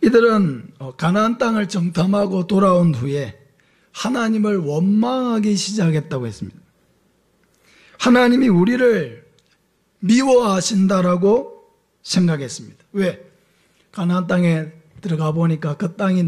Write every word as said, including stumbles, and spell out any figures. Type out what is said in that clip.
이들은 가나안 땅을 정탐하고 돌아온 후에 하나님을 원망하기 시작했다고 했습니다. 하나님이 우리를 미워하신다라고 생각했습니다. 왜? 가나안 땅에 들어가 보니까 그 땅이